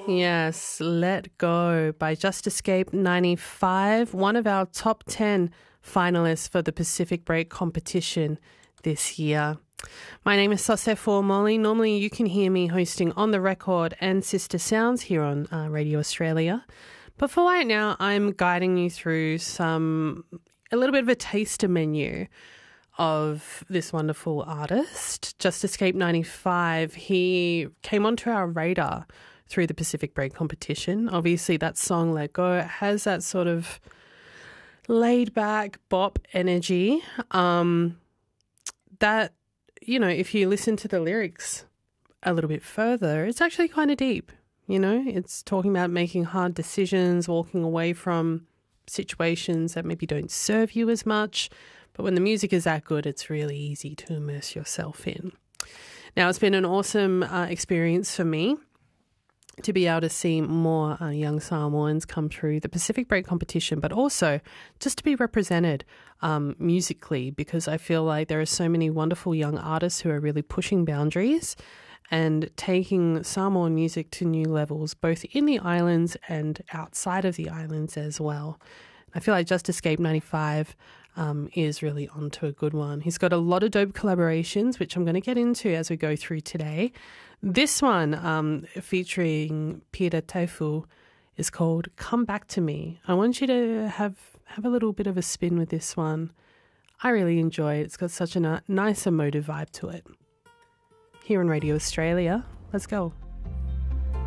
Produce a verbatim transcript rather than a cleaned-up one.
Yes, Let Go by Just Escape ninety-five, one of our top ten finalists for the Pacific Break competition this year. My name is Sosefo Molly. Normally you can hear me hosting On The Record and Sister Sounds here on uh, Radio Australia. But for right now, I'm guiding you through some, a little bit of a taster menu of this wonderful artist. Just Escape ninety-five, he came onto our radar through the Pacific Break competition. Obviously, that song, Let Go, has that sort of laid-back bop energy um, that, you know, if you listen to the lyrics a little bit further, it's actually kind of deep, you know. It's talking about making hard decisions, walking away from situations that maybe don't serve you as much. But when the music is that good, it's really easy to immerse yourself in. Now, it's been an awesome uh, experience for me to be able to see more uh, young Samoans come through the Pacific Break competition, but also just to be represented um, musically, because I feel like there are so many wonderful young artists who are really pushing boundaries and taking Samoan music to new levels, both in the islands and outside of the islands as well. I feel like Just Escape ninety-five um, is really onto a good one. He's got a lot of dope collaborations, which I'm going to get into as we go through today. This one, um, featuring Peter Taifu, is called Come Back to Me. I want you to have, have a little bit of a spin with this one. I really enjoy it. It's got such a nice emotive vibe to it. Here on Radio Australia, let's go.